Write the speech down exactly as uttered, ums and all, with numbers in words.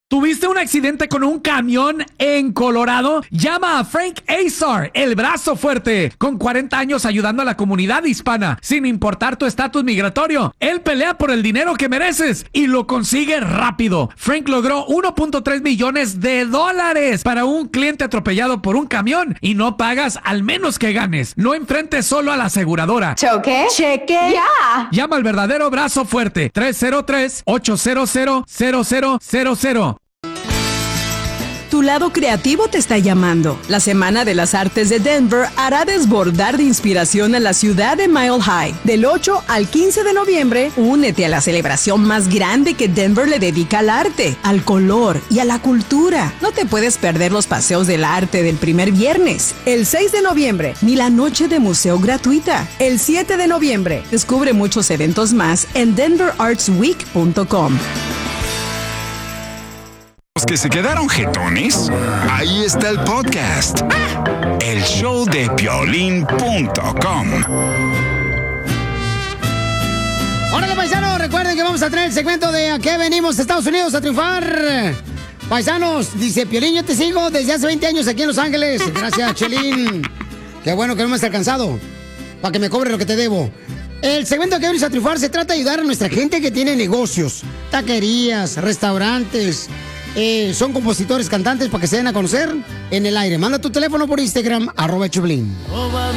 ¿Tuviste un accidente con un camión en Colorado? Llama a Frank Azar, el brazo fuerte, con cuarenta años ayudando a la comunidad hispana, sin importar tu estatus migratorio. Él pelea por el dinero que mereces y lo consigue rápido. Frank logró uno punto tres millones de dólares para un cliente atropellado por un camión y no pagas al menos que ganes. No enfrentes solo a la aseguradora. ¿Choque? Cheque. Ya. Llama al verdadero brazo fuerte, tres cero tres, ocho cero cero, cero cero cero cero. Tu lado creativo te está llamando. La Semana de las Artes de Denver hará desbordar de inspiración a la ciudad de Mile High. Del ocho al quince de noviembre, únete a la celebración más grande que Denver le dedica al arte, al color y a la cultura. No te puedes perder los paseos del arte del primer viernes. El seis de noviembre, ni la noche de museo gratuita. El siete de noviembre, descubre muchos eventos más en denver arts week punto com. Los que se quedaron jetones, ahí está el podcast. El show de piolín punto com. Órale, paisanos, recuerden que vamos a traer el segmento de ¿a qué venimos a Estados Unidos a triunfar? Paisanos, dice Piolín, yo te sigo desde hace veinte años aquí en Los Ángeles. Gracias, Chelín. Qué bueno que no me has alcanzado para que me cobre lo que te debo. El segmento de ¿a qué venimos a triunfar? Se trata de ayudar a nuestra gente que tiene negocios, taquerías, restaurantes. Eh, son compositores, cantantes, para que se den a conocer en el aire. Manda tu teléfono por Instagram, arroba Choplin.